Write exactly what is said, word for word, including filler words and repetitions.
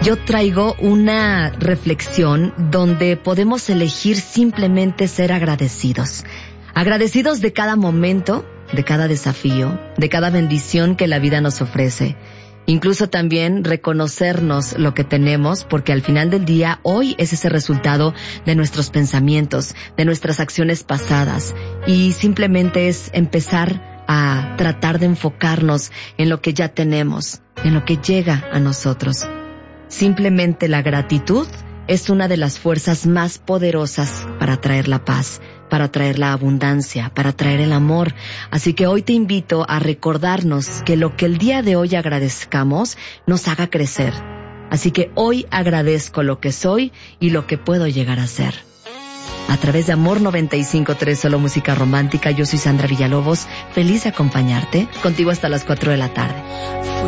yo traigo una reflexión donde podemos elegir simplemente ser agradecidos. Agradecidos de cada momento, de cada desafío, de cada bendición que la vida nos ofrece. Incluso también reconocernos lo que tenemos, porque al final del día, hoy es ese resultado de nuestros pensamientos, de nuestras acciones pasadas. Y simplemente es empezar a tratar de enfocarnos en lo que ya tenemos, en lo que llega a nosotros. Simplemente la gratitud es una de las fuerzas más poderosas para traer la paz, para traer la abundancia, para traer el amor. Así que hoy te invito a recordarnos que lo que el día de hoy agradezcamos nos haga crecer. Así que hoy agradezco lo que soy y lo que puedo llegar a ser. A través de Amor noventa y cinco punto tres, solo música romántica, yo soy Sandra Villalobos, feliz de acompañarte, contigo hasta las cuatro de la tarde.